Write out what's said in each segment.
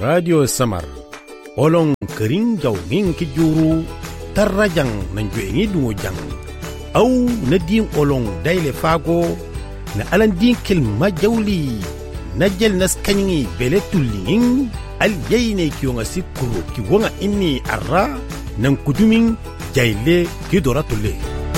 Radio Samar olong kering jaw ngin ki juru tarrajang nan juengi dungo jang au na din olong daile fago na alan din kilma jawli na jel nas kanyi bele tullingin al yayne kiyonga sikuru ki wonga inni arra nan kudumin jayle ki dora tulle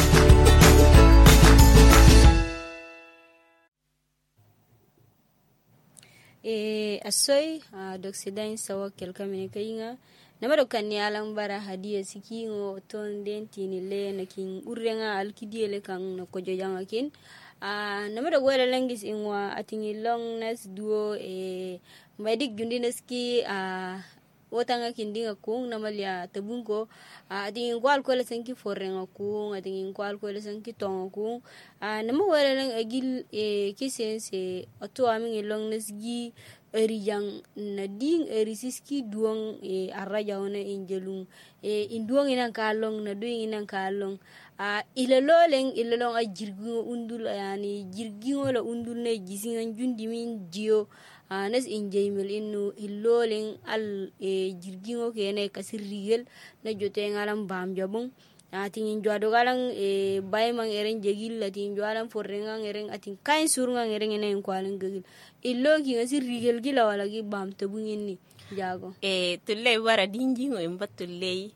asoy d'Occident sawa kelka mene kayinga nama do kan yalan bara hadiya sikingo ton den tinile nakin urrenga alkidiyele kan no ko jojanga kin nama do wala langis inwa atingi longness duo madik jundineski wotanga kindinga kung namalya tabunko ading kwal ko lesanki forrenga kung ading kwal ko lesanki tonga kung nama wala lang agil kisense ato aming longness gi erijang nading erisiski duang arraja ona injelung induang inan kalong na duing inan kalong ilalong a jirgingo undul yani jirgingo la undul na gisingan jundimin jio nas injaimel innu iloleng al jirgingo kene kasirigel na jote ngalam bam jabung atin jwado galang baymang eren jegil atin jwalam forrengang eren atin kain surungang eren enen kwalang gegil illo ki ngasi rigel gila wala gi bam tabungin ni jago tulle wara dinjingo imba tulle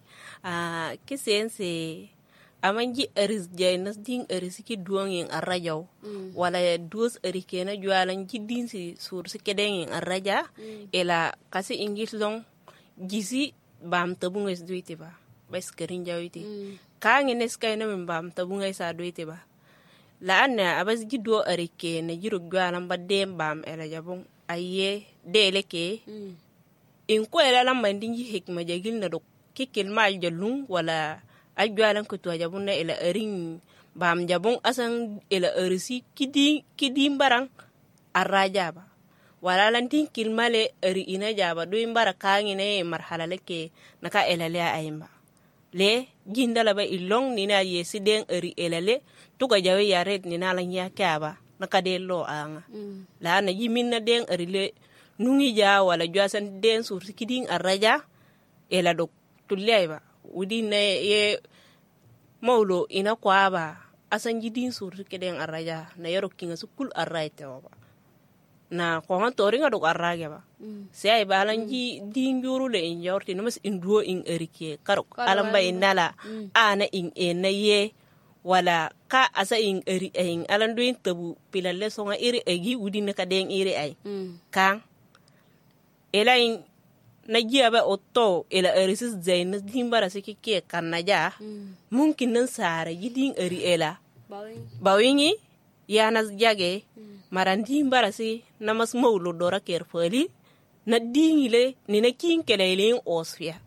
kisense amanji eris jaynas ding eris ki duongin arrajaw wala dos erikena jwalan jiddin si sur si kedengin arraja ela kasi ingis long gisi bam tabungis duite ba bas kerin jawiti kangi neskay na bam tabungay sa duite ba laana abas jiddo erike na jiru jwalan ba dem bam ela jabung aye deleke in ko ela lam mandinji hikma jagil na do kikil mal jalung wala ajwalan ko to jabun na ela erin bam jabung asan ela erisi kidi barang arraja ba wala lan tin kilmale eri ina jaba do imbara kangi ne marhala leke naka ela le ayimba le jindala ba ilong ni na yesi den eri ela le tuga jawe ya red ni na lan ya kaba naka de lo anga la na yimin na den eri le nungi ja wala jwasan den sur kidin arraja ela do tulle ba wudi na ye maulo ina kwaba asan jidin sur kidin arraja na yaro kinga sukul arraja ba na ko han tori nga do arraja ba sai balanji din juru le in yorti no mas induo in erike karo alamba inala ana in na ye wala ka asa in eri in alandu in tabu pilalle songa iri egi wudi na ka den iri ay kan elain najiya ba otto ela erisis zainas dimbara sikike kanaja mungkin nan sare yidin eri ela bawingi yanas jage marandi barasi namas mawlo dora kerfali na dingile ni na kinkelele osfia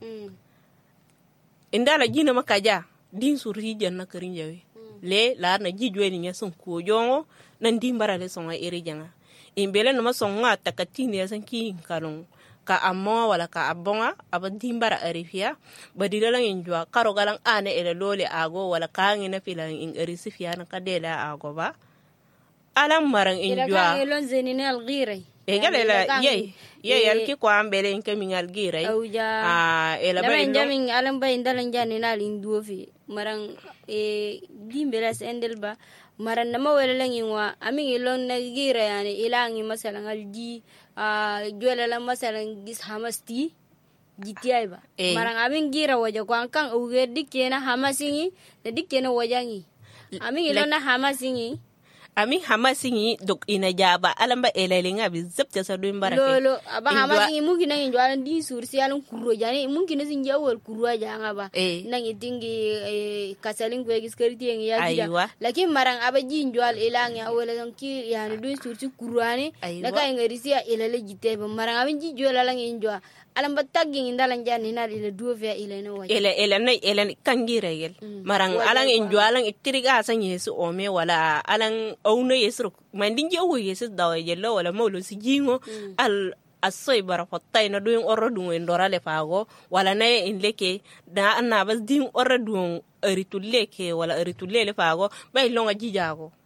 indala jina makaja din surhi janna karin jawe le la na jijwe ni nyason ko jongo nan dimbara le songa eri janga imbele no masonga takatini yasan kin kalon ka amma wala ka abonga abadimbara arifia badila lang injwa karo galang ane ele lole ago wala kangi na filang in erisifia na kadela ago ba alam marang injwa ila elon zenine algire egalela ye yalki ko ambele in kami algire ela ba jamin alam ba indalan jani na linduo fi marang dimbela sendel ba maran nama wala lang inwa amin elon na gira yani ilangi masalang alji juala la masalan gis hamasti jitiai ba marang amin gira waja ko kan uge dikena hamasingi da dikena wajangi amin ilona hamasingi amin hamasingi dok ina jaba alamba elelinga bi zabta sa do mbarake lolo aba hamasingi mungkin nang jualan di sursi alun kuro jani mungkin sin jawal kuro janga ba nang itingi kasalin ko gis kariti yang ya gida lakin marang aba jin jual ilang ya wala ki yani do sursi kurane naka ngarisia ilale jite ba marang amin ji jual alang injwa alam bataging indalan jani na ila duofia ila no waja ela kangira yel marang alang injualang itiriga san yesu ome wala alang awno yesu mandinje o yesu dawa yello wala mawlo sijingo al asoy bara fottay na doing orro dum en dorale fago wala nay in leke da anna bas dim orro dum eritulle ke wala eritulle le fago bay longa jijago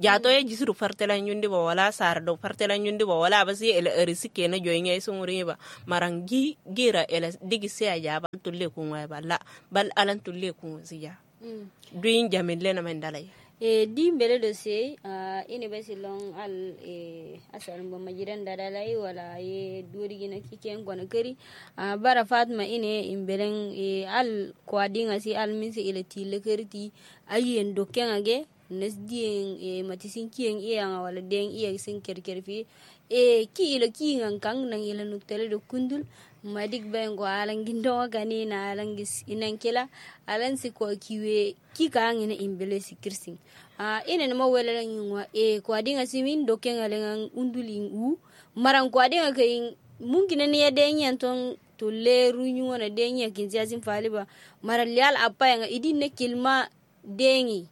jato ya jisiru fartela nyundi ba wala sar do fartela nyundi ba wala ba si ele risike na joynya isungure ba marangi gira ele digi se ya ba tulle kun wa ba la bal alan tulle kun siya duin jamille na mandalay di mbele do se ini besi long al asal bo majiran dadalai wala duri gina kiken gona kari bara fatma ine imbeleng al kwadinga si al minsi ile tile kerti ayen dokken age nes dien matisin kien anga wala den sin kerkerfi ki ile ki ngan kang nang ile nuktele do kundul madik bengo alan gindo gani na alan gis inan kila alan si ko kiwe ki kang ina imbele sikirsin ina na mawela lang yung kwadinga simin dokken alang undulin marang kwadinga kay mungkin na niya den yan tong tulle runyu na den ya kinsiya sin faliba mara lial apa yang idin ne kilma dengi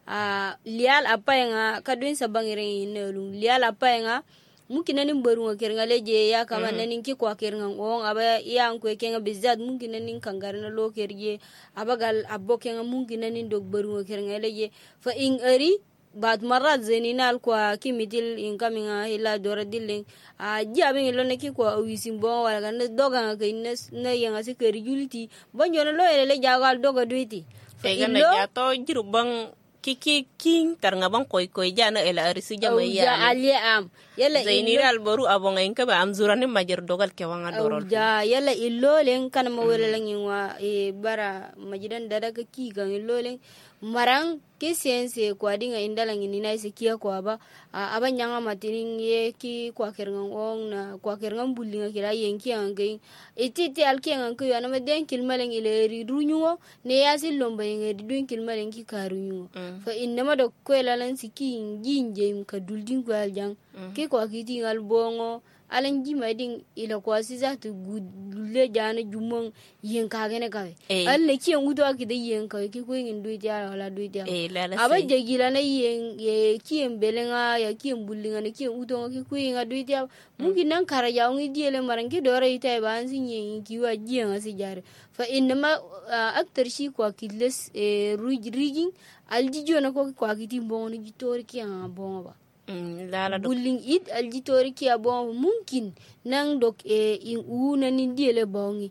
lial apa yang kadwin sabang iring inelung lial apa yang mungkin nanin baru ngakir ngaleje ya kama nanin ki kwa kir ngang ong aba yang kwe kenga bizat mungkin nanin kangar na lo kerje abagal abok yang mungkin nanin dog baru ngakir ngaleje fa ing eri bad marat zeninal kwa kimitil in kaminga ila dora dilling jabe ngelo ne ki kwa wisim bon wala kan doga ngakay na yang asi keri juliti bonjo na lo ele jagal doga duiti fa illa jato jirubang kiki king tarnga bang koy jana ela arisi jama ya ali am yalla zainira alboru abonga inka ba am zurani majir dogal ke wanga dorol yalla illolen kana ma wala langin wa bara majidan dada ka ki gan illolen marang ke sense kwa dinga indalang ni nai sikia kwa ba abanyanga matinin ye ki kwa kerngong ong na kwa kerngam bulinga kira yenki angai ititi alki angai yana meden kilmaleng ile runyo ne yasi lomba yenge duin kilmaleng ki karunyo fa inama do kwela lan siki nginje ka duldin kwa aljang ke kwa kiti ngal bongo alan jima din ila kwa siza tu gulle jana jumong yen ka gene ka alle ki ngudo akide yen ka ki ko ngin duiti ala wala duiti aba jegila na yen ki belenga ya ki bullinga ne ki udo ki ko nga duiti mungkin nan kara ya ngi diele marangi dore ita ba ansin yen ki wa jiyan asi jare fa inma aktar shi kwa kiles riging aljijo na ko kwa kiti bongo ni jitori ki nga bongo ba bulling it aljitori ki abon mungkin nang dok in una ni diele bongi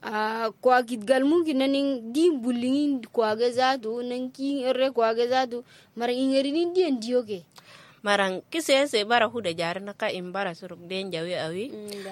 kwa kitgal mungkin naning di bulling kwa gazatu nang ki re kwa gazatu mara ingeri ni dien dioke marang kisese bara huda jar na ka imbara suruk den jawi awi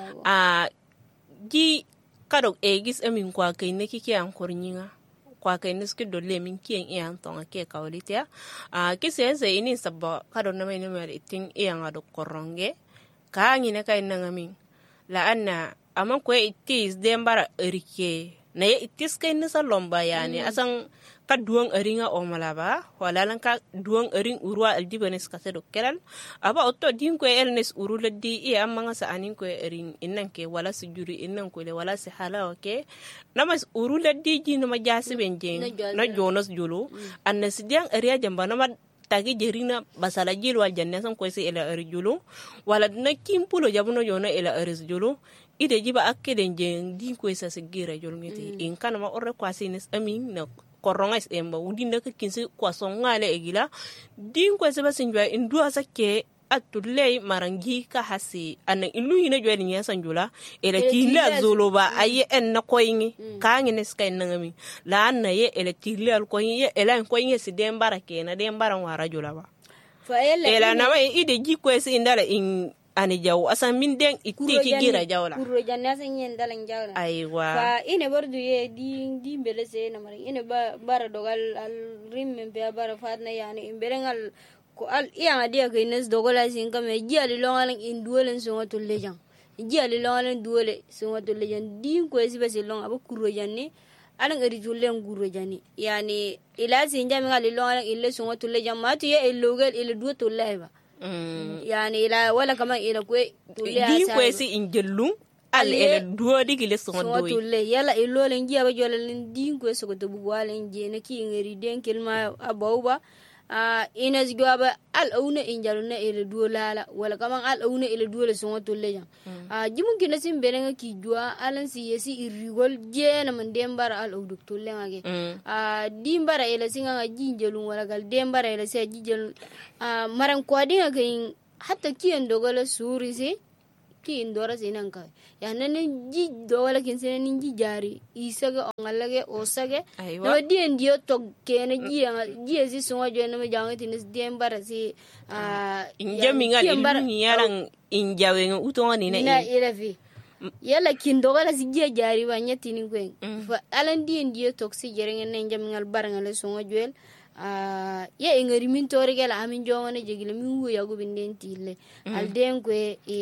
ji kadok egis amin kwa kai ne kike an kornyinga kwa kai niski dolle min kiyen iyan tonga ke kawlitia kisese ini sabba kado na mai numero itin iyan ado koronge ka ngine kai nangamin la anna aman ko itis dembara erike na ye itis kai nisa lomba yani asan ka duang eringa o malaba wala lan ka duang ering urwa aldibanes ka sedo kelal aba otto din ko elnes urula di e amma sa anin ko ering innan ke wala sujuri innan ko le wala si hala oke namas urula di ji no majasi benje na jonas julu annas diang area jamba nama tagi jerina basala jilu wal janna san ko se ela eri julu wala na kimpulo jabuno jona ela eri julu ide jiba akkeden je din ko sa sigira julu ngiti in kana ma orre kwasines amin na koronga emba udinda ka kinsi kwason ngale egila din ko se basinjwa indua sakke atulle marangi ka hasi ana ilu hina jwani nya sanjula eletila zoloba aye en na koyni ka ngene skay nangami la na ye eletila al koyni ye ela koyni si dembara ke na dembara wara jula ba fa ela na mai ide ji ko se indala in ani jaw asan min den itti ki gira jawla kuro janna san yen dalan jawla aywa fa ine bordu ye di bele se na mari ine bara dogal al rimme be bara fatna yani imberengal ko al iya dia ke nes dogola sin kame ji ali longalan induolen so watul lejan ji ali longalan duole so watul lejan din ko si basi long aba kuro janni alan eri julen guro janni yani ila sin jami ali longalan ille so watul lejan matu ye illogal ile duoto leba yani ila wala kama ila kwe tulia di kwe si injelu al ele duodi gile songo doi tulle yala ilo len giya ba jola len din kwe so to bu wala nje na ki ngeri den kelma abawba ina zgwaba al auna injaluna ila dolala wala kaman al auna ila dola songa tolle jang jimun kina sim benenga ki jwa alan si yesi irigol jena man dembara al au doktolle ngage dimbara ila singa jinjelun wala gal dembara ila se jijel maran kwadinga kain hatta kiyen dogala suri se ki indora sinan ka ya nan ji dogala kin sinan ji jari isaga ongalage osage no dien dio to kene ji si songa jo na jang tinis dembara si injamingal ilmi yaran injawe utonga ni na irafi yala kin dogala si ji jari wa nyati ni gwen fa alan dien dio to si jerenge na injamingal barangale songa joel ya ingari min tori gela amin jongone jegile min wo yago binden tille alden ko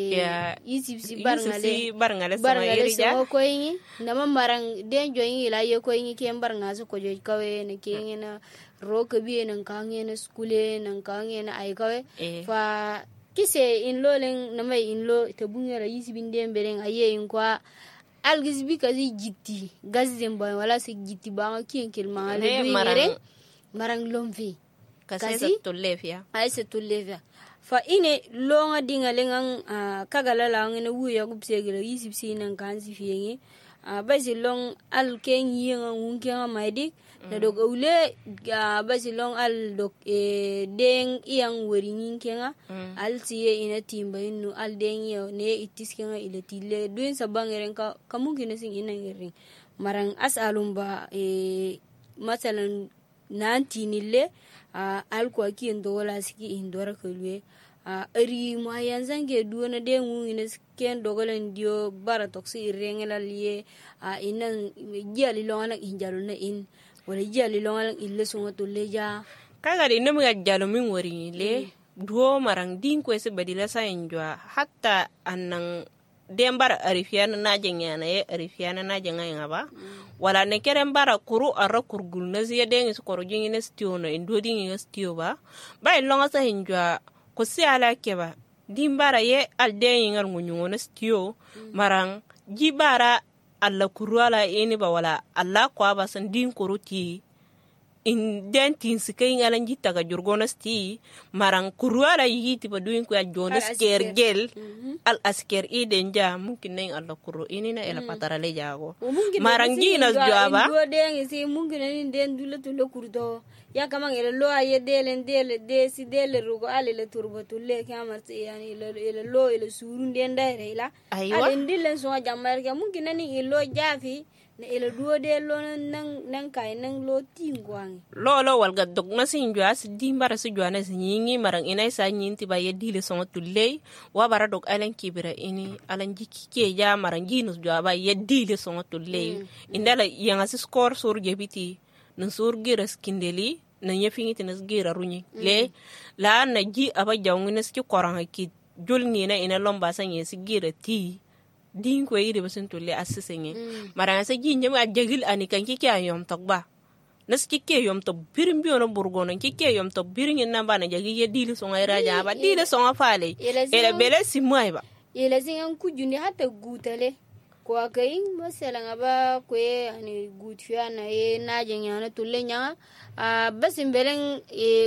isipsi barngale so ko yin nama marang den joyin ila ye ko yin ke barnga so ko joy kawe ne ke na roka bi nan kange na skule nan kange na ay kawe fa kise in lolen nama in lo te bunyara isibinden beren aye in kwa algisbi kazi gitti gazem ba wala se gitti ba ken kelma ale marang lomvi kasi tulefia ay se tulefia fa ine longa dinga lengang kagala la ngene wuya gubsegele yisipsi nan kansi fiyengi basi long al ken yenga unkenga maidik na dog ule basi long al dok deng iyang weringin kenga al siye ina timba inu al deng yo ne itis kenga ile tile duin sabangeren ka kamungkin sing ina ngering marang asalumba masalan nanti nille alko ki ndola siki indora kulwe ari ma yanzan ke duona de ngune ken dogolen dio bara toksi irengela liye inan jali longana injaluna in wala jali longana ille sunga to leja kaga de nemu jalo min wori le duo marang din ko se badila sa enjwa hatta annan dembar arifiana na jengana ye arifiana na jengaya ba wala ne keren bara kuru ara kurgul na ziya dengi su koro jingi na stio no indodi ngi stio ba longa sa hinjwa ko si ala keba dimbara ye al dengi ngal ngunyo na stio marang jibara alla kuru ala eni ba wala alla kwa ba san din kuru ti in dentin sikai ngalan jitta ga jurgona sti marang kurwala yiti ba duin ko ya jonas kergel al asker idenja mungkin neng alla kuru ini na ela patara le jago marang ginas jaba do dengi si mungkin ni den dule to le kurdo ya kamang ela lo aye delen de si dele rugo ale le turbo to le kamar yani ele lo ele surun den dai la ale ndilen so jamar ga mungkin ni ilo jafi na ila duo de lo nang kai nang lo tingwang lo walga dogna sin jwa si dimbara si jwa na sinyi marang inay sa nyinti ba yedile songa tulle wa bara dog alen kibira ini alan jiki ke ja marang ginus jwa ba yedile songa tulle indala yanga si score sur gebiti nan sur gira skindeli nan yefingiti nas gira runyi le la na ji aba jawngina ski koranga ki julni na ina lomba sanye si gira ti din ko yiri basun tulle asisenge maranga sa jinjem a jagil ani kan kike ayom tokba nas kike yom to birim biona burgono kike yom to birin nan bana jagi ye dili so ngai raja ba dili so ngafale ele bele simai ba ele singan kujuni hata gutale ko akain masalan aba ko ani gutfiya na ye najenya na tulle nya basim belen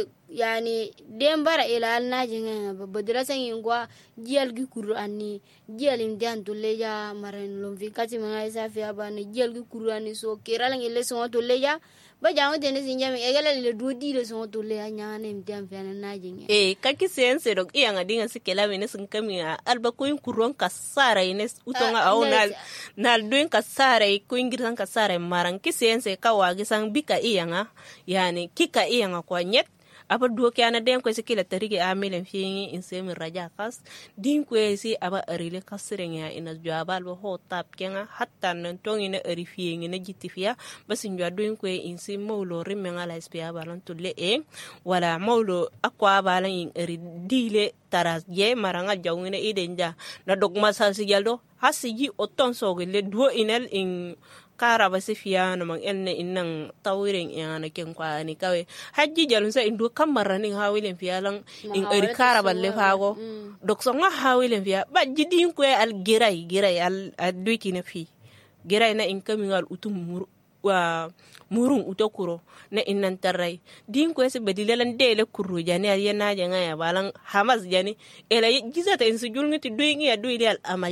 yani dembara ila najenya badira san yingwa jiyal gi qur'ani jiyal imdan tulle ya maran lomvi kati manga isa fi abana jiyal gi qur'ani so kiralan ile so tulle ya ba jango tene sinjame egala le dodi le so tulle ya nyane imdan fi na najenya kaki sense dog iya ngadinga sikela wene sun kamia alba ko kuron kasara ines utonga au nal doen kasara ko ingirsan kasara maran ki sense kawagi sang bika iya nga yani kika iya nga kwa nyet aba duo ke ana den ko sikila tarige amelen fiingi in semi raja kas din ko si aba arile kasrenga ina jabal bo ho tap kenga hatta nan tongi na ari fiingi na jitifia basin jwa doen ko in si mawlo rimenga la spia balon tulle wala mawlo akwa balan in ari dile taras je maranga jawngina idenja na dogma sa sigaldo hasiji oton sogele duo inel in kara ba sifiya na mang enne inang tawiring yana ken kwa ni kawe haji jalun sa indu kamara ning hawilen fiyalang in eri kara ba le fago dok so nga hawilen fiya ba jidin ko al giray al duiti na fi giray na in kamingal utum wa murun uto kuro na innan tarrai din ko se bedilelan dele kuru jani ya na janga ya balan hamas jani ela gizata insu julngiti doyingi ya doyili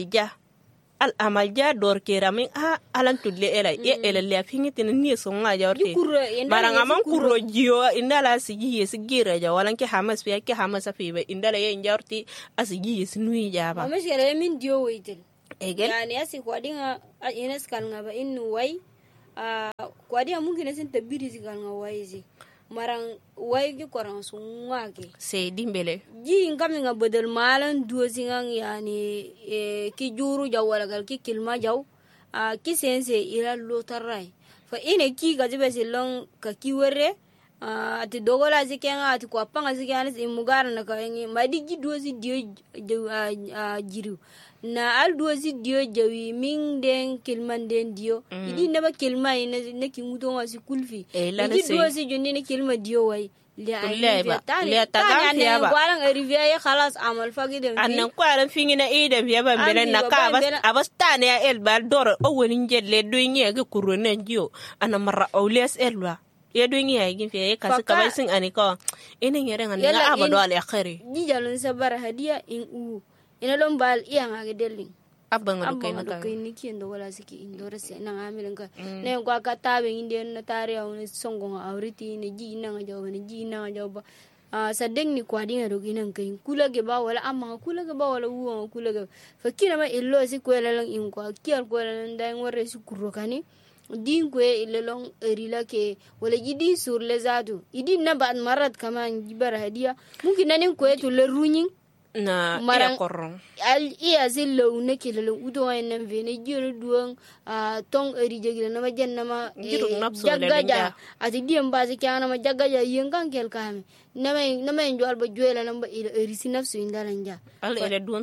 al amalja dor keramin alan tudle ela ela le fingiti ni so nga jawte maranga man kuro jiyo indala sigi sigira ja walan ke hamas fi ke hamas fi be indala ye jawti asigi sinui jaba amashara min dio weitel egel yani asi kwadinga ines kan ngaba inu wai kwadia mungi nesin tabiri sigal nga waizi marang wai ki korang sunga ke se dimbele ji ngam nga bedel malan duo singang yani ki juru jaw wala gal ki kilma jaw ki sense ila lotarai fa ine ki gajibe silong ka ki were ati dogola zikenga ati kwa panga zikana imugara na ka ngi madi ji duo si dio jiru na al duo si dio jawi ming den kilman den dio idi naba kilma ina na ki muto wasi kulfi idi duo si jondi na kilma dio wai le tagan fiya ba kwaran arrivia ya khalas amal fagide annan kwaran fingina ida fiya ba bele na ka abas tane ya el bal dor o woni jelle do ngi ga kurone dio ana mara awles elwa ya do ngi ya gin fiya ka ka bai sin ani ko ina ngere ngana la abado al akhiri ji jalun sabara hadiya in ina lon bal iya nga delling abban do kai naka kai ni kendo wala siki indore se na ngamilen ka ne kwa ka tabe inde na tare awni songo nga awriti ne ji na nga jawba ne ji na nga jawba sadeng ni kwa dinga do ginan kai kula ge ba wala amma kula ge ba wala wuwa kula ge fakina ma illo si ko lalang in kwa kial ko lalang dai ngore su kuro kani din ko ilelong erila ke wala jidi sur le zadu idi na ba marat kama jibara hadiya mungkin nanin ko to le runyin na marang korong al iya zillo ne kelelo udo en vene jiro duong tong eri jegila na majen na ma jaggaja ati diem bazi kana ma jaggaja yengan kel kame na me njwal ba jwela na ba eri sinafsu indalanja al ele duon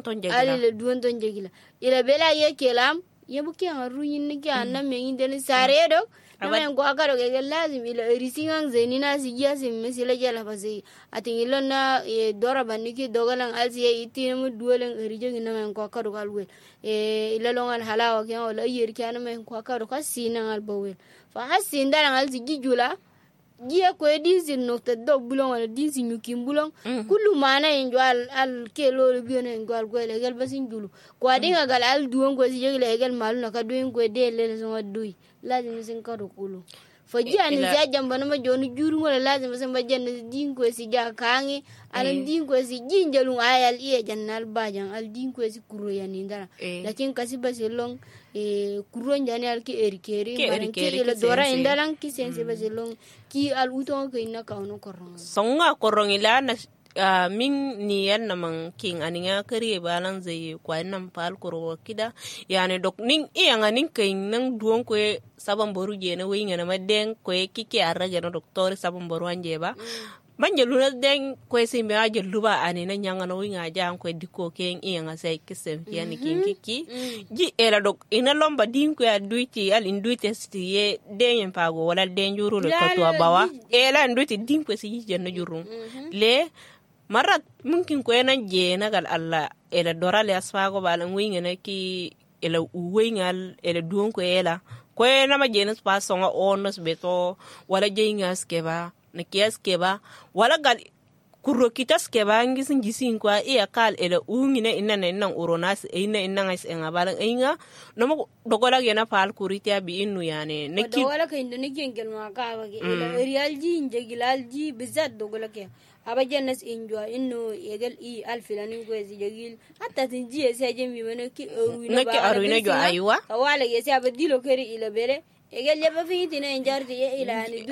ton jegila ila bela ye kelam yebuki an ruyin ni ga na me indeni sare do namen ko akaro ke lazim ila risingang zenina sigia sim mesila jala basi atin ilona dora baniki dogalan alsi itinu duolen rijogi namen ko akaro kalwe ila longal halawa ke wala yer ke namen ko akaro kasina al bawel fa hasin dalan alsi gijula giya ko dinsin no te do bulong wala dinsin yukim bulong kullu mana en jwal al ke lo bione en jwal ko le gal basin julu ko adinga gal al duon ko si jegle gal malu na ka duin ko de le so dui lazim sin ka do kulu faji an ja jamba na ma jonu juru ngol lazim sin ba janna din ko si ja kangi alan din ko si jinjalung ayal iya jannal bajan al din ko si kuro yani ndara lakin kasi basilong kuro njani al ki erikeri maran ki le dora indalang ki sense basilong ki al uton ko ina ka ono korong songa korong ila na min ni yan naman king aninga kari balan zai kwanan pal kuro kida yani dok nin iya nganin kai nang duon ko saban boru je na winga na maden ko kike arage no doktor saban boru anje ba manje luna den ko simbe aje luba ani na nyanga no winga jang ko diko ken iya nga sai kisem yani king kiki ji era dok ina lomba din ko aduiti al induiti stiye den pago wala den juru le ko to bawa ela induiti din ko si jenna juru le marat mungkin ko ena jena gal alla ela dorale asfago balan winga na ki ela uwengal ela duon ko ela ko ena ma jena spa songa onos beto wala jenga skeba na kias keba wala gal kurro kitas keba ngisin gisin ko iya kal ela ungine inna uronas inna ngais enga balan inga no dogola gena pal kuritia bi innu yani neki wala ka indo neki ngel ma ka ba ela real ji njegilal ji bizat dogola ke aba jannas injwa inno yegal alfilani ko jigil hatta tinji se jemi wona ki aruina jo aywa wala ye se aba dilo keri ila bere yegal leba fiti na injarti ye ila ni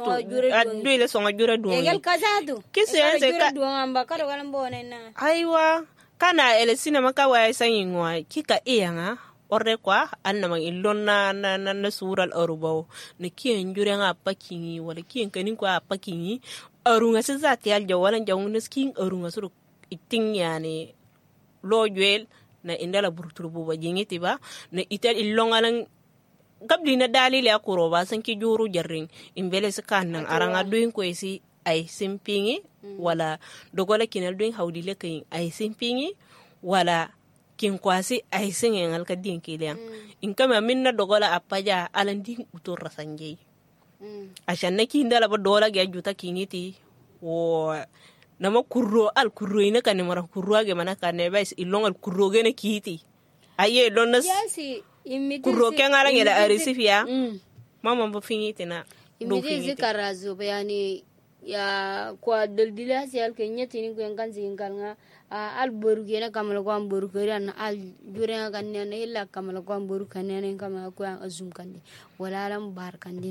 duile songa jura do yegal kazadu kise ka do amba kado wala mbona na aywa kana ele sinema ka wa sayingwa kika iyanga orre kwa annama illonna na sural arubaw ne kien jure nga pakingi wala kien kanin kwa pakingi arunga se zati al jawalan jawun skin arunga suru iting yani lojwel na indala burtur buba jingiti ba na itel illongalan gabli na dalile akuro ba san ki juru jarring imbele se kannan aranga duin ko isi ay simpingi wala dogola kinal duin hawdile kay ay simpingi wala kin kwasi ai singen alkadin kilian in kama minna dogola apaja alandin utur rasanje ashan naki ndala ba dola ga juta kiniti wo nama kurro al kurro ina kan mara kurro ga mana kan bais ilong al kurro ga ne kiti aye donnas kurro kan ala ngela arisifia mama ba finiti na do finiti karazo bayani ya kwa daldila sial kenya tini ko kan zingalnga al boru gena kamala ko boru karian al jure kan ne illa kamala ko boru kan ne kamala ko azum kan wala lam bar kan